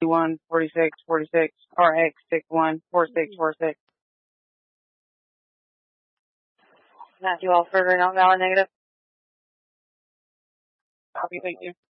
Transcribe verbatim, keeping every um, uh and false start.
one forty-six forty-six R X six one four six four six. Matthew Alford, not valid negative. Copy, thank you.